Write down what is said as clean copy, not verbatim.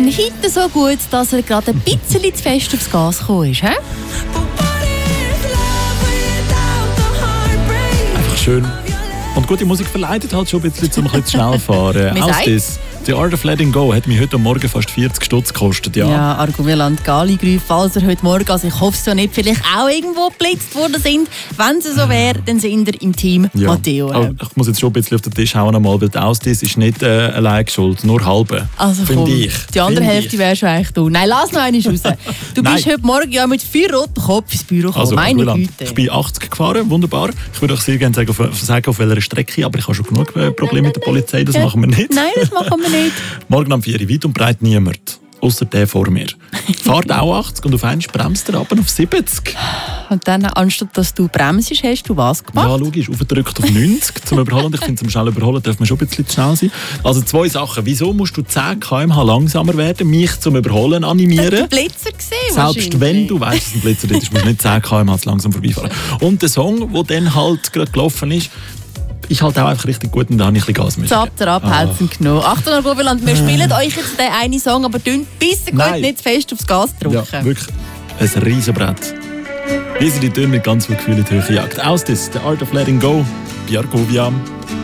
Ein Hit so gut, dass er gerade ein bisschen zu fest aufs Gas gekommen ist. He? Einfach schön. Und gute Musik verleitet halt schon ein bisschen, um ein bisschen zu schnell fahren. Aus The Art of Letting Go hat mich heute Morgen fast 40 Stutz gekostet. Ja, Argo Wieland, Galligräuf, falls er heute Morgen, also ich hoffe es ja nicht, vielleicht auch irgendwo geblitzt worden sind. Wenn es so wäre, dann sind ihr im Team Matteo. Oh, ich muss jetzt schon ein bisschen auf den Tisch hauen, weil der Ausdiss ist nicht allein schuld, nur halbe. Also finde ich. Die andere Hälfte wäre schon eigentlich du. Nein, lass noch einmal raus. Du bist heute Morgen ja mit 4 roten Kopf ins Büro gekommen. Also, meine Güte. Ich bin 80 gefahren, wunderbar. Ich würde euch sehr gerne sagen, auf welcher Strecke, aber ich habe schon genug Probleme mit der Polizei, das machen wir nicht. Nein, das machen wir nicht. Morgen am 4 Uhr, weit und breit niemand. Außer der vor mir. Fahrt auch 80 und auf einmal bremst er ab auf 70. Und dann, anstatt dass du bremst, hast du was gemacht? Ja, logisch, aufgedrückt auf 90 zum Überholen. Ich finde, zum schnell überholen darf man schon ein bisschen zu schnell sein. Also 2 Sachen. Wieso musst du 10 km/h langsamer werden, mich zum Überholen animieren? Das war ein Blitzer gesehen. Selbst wenn du weißt, dass es ein Blitzer ist, musst du nicht 10 km/h zu langsam vorbeifahren. Und der Song, der dann halt gerade gelaufen ist halt auch einfach richtig gut und da habe ich ein bisschen Gas müssen. Zatter abhelfen genommen. Achtung, Argo Wieland, wir spielen euch jetzt den einen Song, aber dünn bisschen gut, nicht zu fest aufs Gas drücken. Ja, wirklich ein Riesenbrett. Wie sie die Töne mit ganz viel Gefühl in die Höhe jagt. Aus das, The Art of Letting Go, bei Argovia.